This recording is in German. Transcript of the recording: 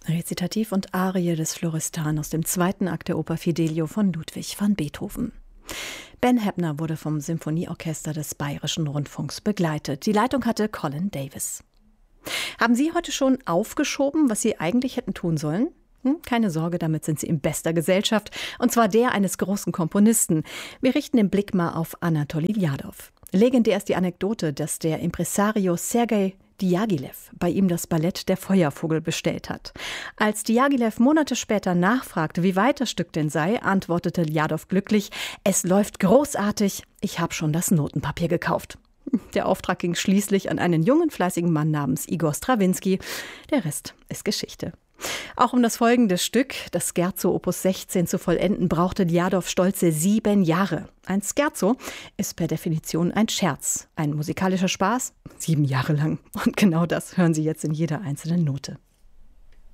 Rezitativ und Arie des Florestan aus dem zweiten Akt der Oper Fidelio von Ludwig van Beethoven. Ben Heppner wurde vom Symphonieorchester des Bayerischen Rundfunks begleitet. Die Leitung hatte Colin Davis. Haben Sie heute schon aufgeschoben, was Sie eigentlich hätten tun sollen? Keine Sorge, damit sind Sie in bester Gesellschaft. Und zwar der eines großen Komponisten. Wir richten den Blick mal auf Anatoli Ljadow. Legendär ist die Anekdote, dass der Impresario Sergei Diaghilev bei ihm das Ballett Der Feuervogel bestellt hat. Als Diaghilev Monate später nachfragte, wie weit das Stück denn sei, antwortete Ljadow glücklich: Es läuft großartig, ich habe schon das Notenpapier gekauft. Der Auftrag ging schließlich an einen jungen, fleißigen Mann namens Igor Strawinski. Der Rest ist Geschichte. Auch um das folgende Stück, das Scherzo Opus 16, zu vollenden, brauchte Ljadow stolze 7 Jahre. Ein Scherzo ist per Definition ein Scherz, ein musikalischer Spaß, 7 Jahre lang. Und genau das hören Sie jetzt in jeder einzelnen Note.